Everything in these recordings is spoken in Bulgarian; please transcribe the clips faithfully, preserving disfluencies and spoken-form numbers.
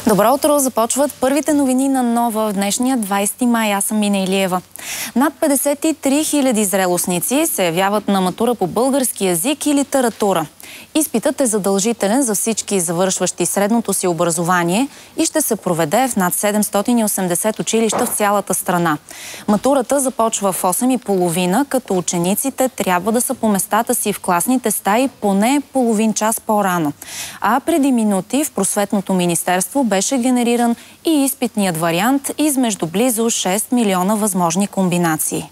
Добро утро! Започват първите новини на Нова в днешния двайсети май. Аз съм Мина Илиева. Над петдесет и три хиляди зрелостници се явяват на матура по български език и литература. Изпитът е задължителен за всички завършващи средното си образование и ще се проведе в над седемстотин и осемдесет училища в цялата страна. Матурата започва в осем и половина, като учениците трябва да са по местата си в класните стаи поне половин час по-рано. А преди минути в Просветното министерство беше генериран и изпитният вариант измежду близо шест милиона възможни комбинации.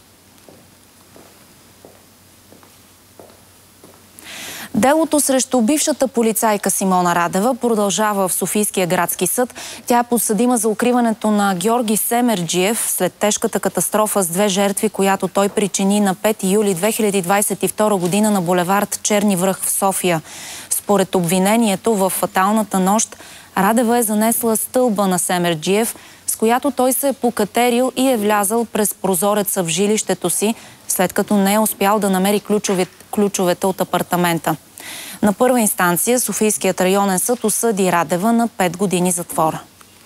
Делото срещу бившата полицайка Симона Радева продължава в Софийския градски съд. Тя е подсъдима за укриването на Георги Семерджиев след тежката катастрофа с две жертви, която той причини на пети юли две хиляди двайсет и втора година на булевард Черни връх в София. Според обвинението в фаталната нощ, Радева е занесла стълба на Семерджиев, с която той се е покатерил и е влязал през прозореца в жилището си, след като не е успял да намери ключовете, ключовете от апартамента. На първа инстанция Софийският районен съд осъди Радева на пет години затвора.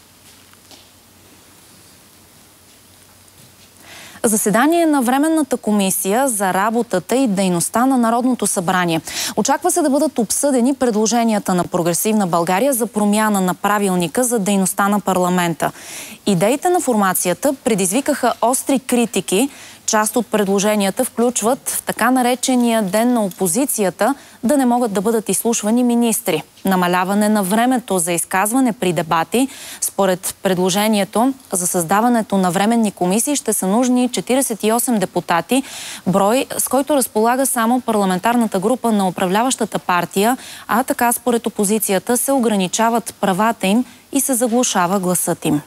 Заседание на Временната комисия за работата и дейността на Народното събрание. Очаква се да бъдат обсъдени предложенията на Прогресивна България за промяна на правилника за дейността на парламента. Идеите на формацията предизвикаха остри критики. Част от предложенията включват в така наречения ден на опозицията да не могат да бъдат изслушвани министри. Намаляване на времето за изказване при дебати. Според предложението за създаването на временни комисии ще са нужни четирийсет и осем депутати, брой с който разполага само парламентарната група на управляващата партия, а така според опозицията се ограничават правата им и се заглушава гласът им.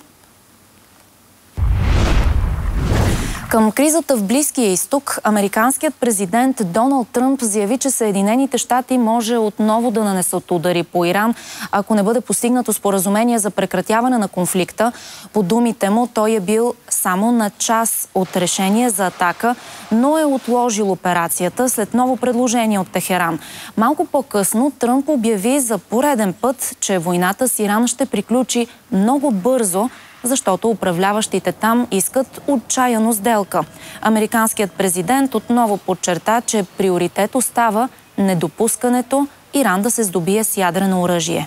Към кризата в Близкия изток, американският президент Доналд Тръмп заяви, че Съединените щати може отново да нанесат удари по Иран, ако не бъде постигнато споразумение за прекратяване на конфликта. По думите му, той е бил само на час от решение за атака, но е отложил операцията след ново предложение от Техеран. Малко по-късно Тръмп обяви за пореден път, че войната с Иран ще приключи много бързо, защото управляващите там искат отчаяно сделка. Американският президент отново подчерта, че приоритет остава недопускането Иран да се здобие с ядрено оръжие.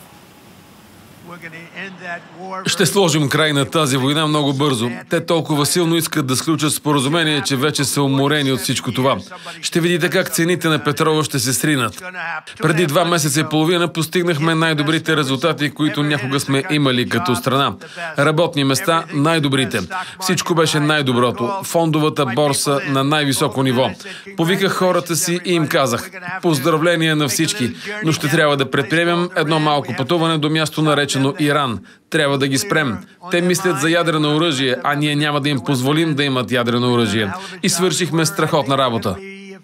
Ще сложим край на тази война много бързо. Те толкова силно искат да сключат споразумение, че вече са уморени от всичко това. Ще видите как цените на петрола ще се сринат. Преди два месеца и половина постигнахме най-добрите резултати, които някога сме имали като страна. Работни места най-добрите. Всичко беше най-доброто. Фондовата борса на най-високо ниво. Повиках хората си и им казах: поздравления на всички, но ще трябва да предприемем едно малко пътуване до място наречено Иран. Трябва да ги спрем. Те мислят за ядрено оръжие, а ние няма да им позволим да имат ядрено оръжие. И свършихме страхотна работа.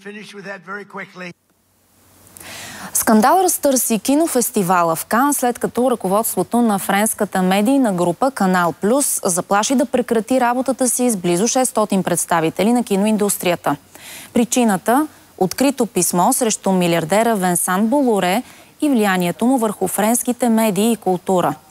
Скандал разтърси кинофестивала в Кан, след като ръководството на френската медийна група Канал Плюс заплаши да прекрати работата си с близо шестстотин представители на киноиндустрията. Причината – открито писмо срещу милиардера Венсан Болоре и влиянието му върху френските медии и култура.